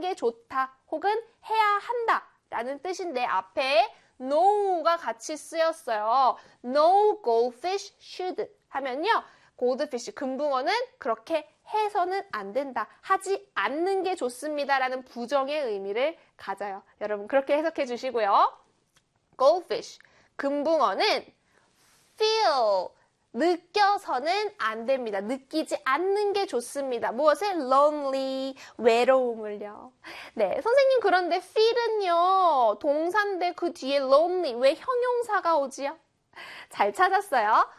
게 좋다 혹은 해야 한다 라는 뜻인데 앞에 no가 같이 쓰였어요. No goldfish should 하면요. goldfish, 금붕어는 그렇게 해서는 안 된다. 하지 않는 게 좋습니다. 라는 부정의 의미를 가져요. 여러분 그렇게 해석해 주시고요. goldfish, 금붕어는 feel, 느껴서는 안 됩니다. 느끼지 않는 게 좋습니다. 무엇을? lonely, 외로움을요. 네, 선생님 그런데 feel은요, 동사인데 그 뒤에 lonely, 왜 형용사가 오지요? 잘 찾았어요.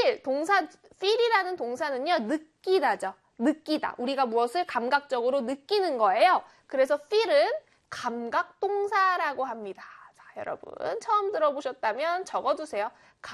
feel이라는 동사는요, 느끼다죠. 느끼다. 우리가 무엇을 감각적으로 느끼는 거예요. 그래서 feel은 감각동사라고 합니다. 자, 여러분 처음 들어보셨다면 적어두세요.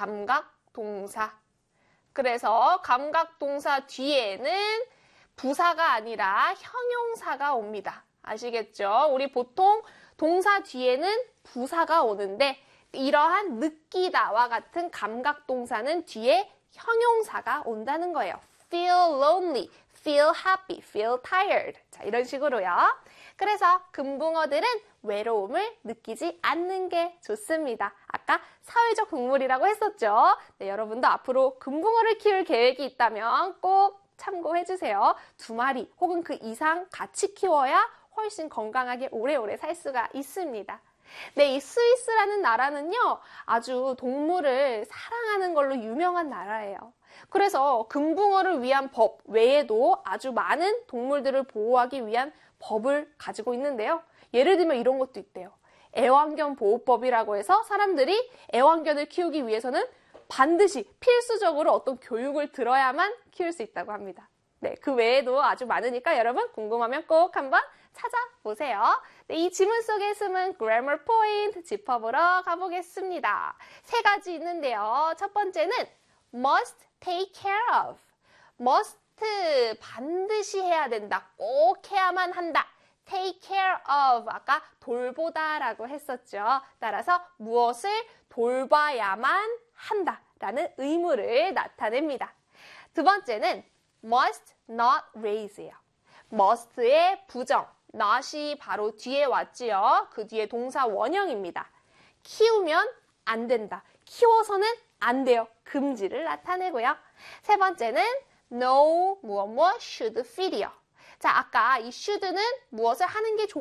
감각동사. 그래서 감각동사 뒤에는 부사가 아니라 형용사가 옵니다. 아시겠죠? 우리 보통 동사 뒤에는 부사가 오는데 이러한 느끼다와 같은 감각동사는 뒤에 형용사가 온다는 거예요. feel lonely, feel happy, feel tired. 자, 이런 식으로요. 그래서 금붕어들은 외로움을 느끼지 않는 게 좋습니다. 아까 사회적 동물이라고 했었죠. 네, 여러분도 앞으로 금붕어를 키울 계획이 있다면 꼭 참고해주세요. 2마리 혹은 그 이상 같이 키워야 훨씬 건강하게 오래오래 살 수가 있습니다. 네, 이 스위스라는 나라는요, 아주 동물을 사랑하는 걸로 유명한 나라예요. 그래서 금붕어를 위한 법 외에도 아주 많은 동물들을 보호하기 위한 법을 가지고 있는데요. 예를 들면 이런 것도 있대요. 애완견 보호법이라고 해서 사람들이 애완견을 키우기 위해서는 반드시 필수적으로 어떤 교육을 들어야만 키울 수 있다고 합니다. 네, 그 외에도 아주 많으니까 여러분 궁금하면 꼭 한번 찾아보세요. 네, 이 지문 속에 숨은 grammar point 짚어보러 가보겠습니다. 3가지 있는데요. 첫 번째는 must take care of. must 반드시 해야 된다. 꼭 해야만 한다. take care of 아까 돌보다라고 했었죠. 따라서 무엇을 돌봐야만 한다라는 의무를 나타냅니다. 2 번째는 must not raise예요. must의 부정, not이 바로 뒤에 왔지요. 그 뒤에 동사 원형입니다. 키우면 안 된다. 키워서는 안 돼요. 금지를 나타내고요. 3 번째는 no 무엇 should feed이요. 자, 아까 이 should는 무엇을 하는 게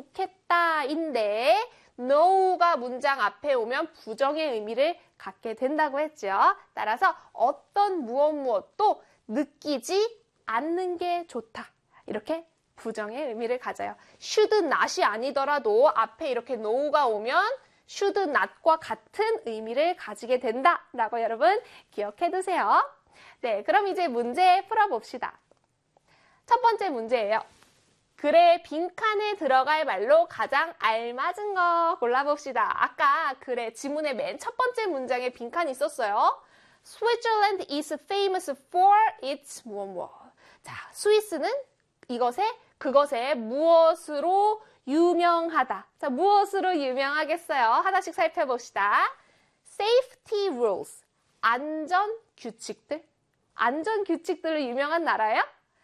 좋겠다인데 no가 문장 앞에 오면 부정의 의미를 갖게 된다고 했죠. 따라서 어떤 무엇도 느끼지 않는 게 좋다. 이렇게 부정의 의미를 가져요. should not이 아니더라도 앞에 이렇게 no가 오면 should not과 같은 의미를 가지게 된다라고 여러분 기억해 두세요. 네, 그럼 이제 문제 풀어봅시다. 첫 번째 문제예요. 글의 빈칸에 들어갈 말로 가장 알맞은 거 골라봅시다. 아까 글의 지문의 맨 첫 번째 문장에 빈칸이 있었어요. Switzerland is famous for its 무엇. 자, 스위스는 그것에 무엇으로 유명하다. 자, 무엇으로 유명하겠어요? 하나씩 살펴봅시다. Safety rules. 안전 규칙들. 안전 규칙들로 유명한 나라예요?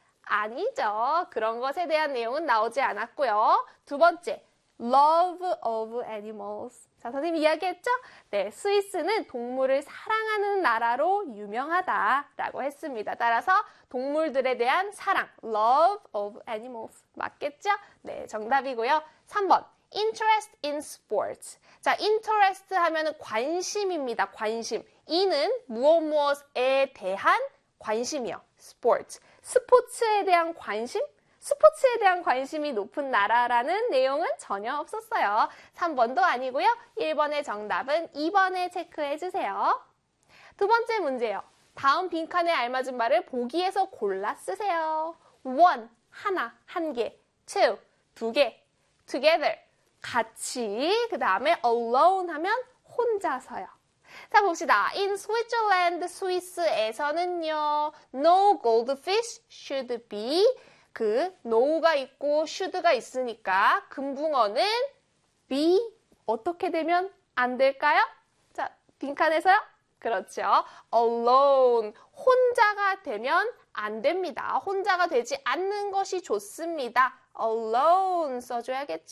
아니죠. 그런 것에 대한 내용은 나오지 않았고요. 2 번째, love of animals. 자, 선생님이 이야기했죠? 네, 스위스는 동물을 사랑하는 나라로 유명하다라고 했습니다. 따라서 동물들에 대한 사랑, love of animals. 맞겠죠? 네, 정답이고요. 3번, interest in sports. 자, interest 하면은 관심입니다. 관심. 이는 무엇에 대한 관심이요. sports. 스포츠에 대한 관심? 스포츠에 대한 관심이 높은 나라라는 내용은 전혀 없었어요. 3번도 아니고요. 1번의 정답은 2번에 체크해 주세요. 2 번째 문제요. 다음 빈칸에 알맞은 말을 보기에서 골라 쓰세요. one, 하나, 한 개. two, 2개. together, 같이. 그 다음에 alone 하면 혼자서요. 자, 봅시다. In Switzerland, 스위스에서는요. No goldfish should be. 그 no가 있고 should가 있으니까 금붕어는 be 어떻게 되면 안 될까요? 자, 빈칸에서요. 그렇죠. alone. 혼자가 되면 안 됩니다. 혼자가 되지 않는 것이 좋습니다. alone 써줘야겠죠.